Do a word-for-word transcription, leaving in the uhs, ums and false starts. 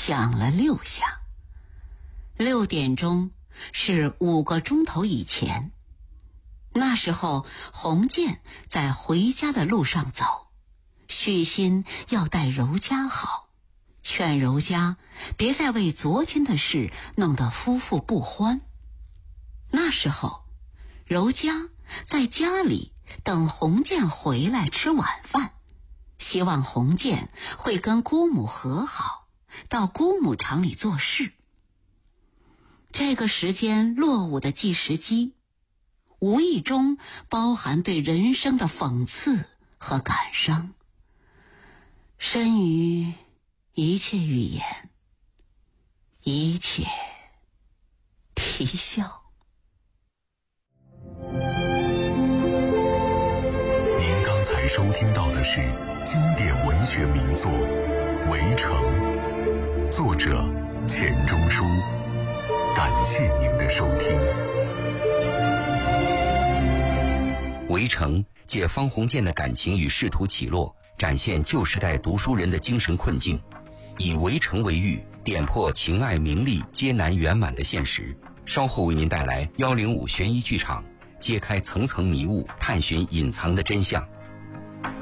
响了六下。六点钟是五个钟头以前。那时候洪建在回家的路上走，许心要待柔家好，劝柔家别再为昨天的事弄得夫妇不欢。那时候柔家在家里等洪建回来吃晚饭，希望洪建会跟姑母和好，到姑母厂里做事。这个时间落伍的计时机，无意中包含对人生的讽刺和感伤，深于一切语言，一切啼笑。 您刚才收听到的是经典文学名作《围城》，作者钱钟书。感谢您的收听。 围城借方鸿渐的感情与仕途起落，展现旧时代读书人的精神困境，以围城为喻，点破情爱名利皆难圆满的现实。稍后为您带来幺零五悬疑剧场，揭开层层迷雾，探寻隐藏的真相。